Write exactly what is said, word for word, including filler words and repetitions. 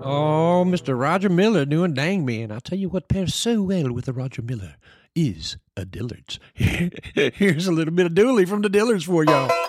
Oh, Mister Roger Miller doing dang man. I'll tell you what pairs so well with a Roger Miller is a Dillard's. Here's a little bit of Dooley from the Dillards for y'all.